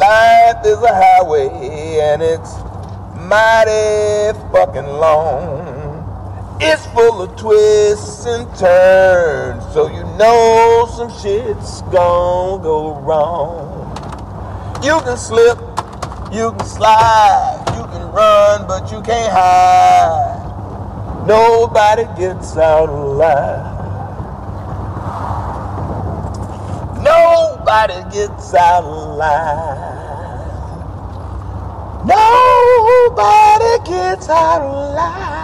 Life is a highway and it's mighty fucking long. It's full of twists and turns, so you know some shit's gonna go wrong. You can slip, you can slide, you can run, but you can't hide. Nobody gets out alive. Nobody gets out alive. Nobody gets out alive.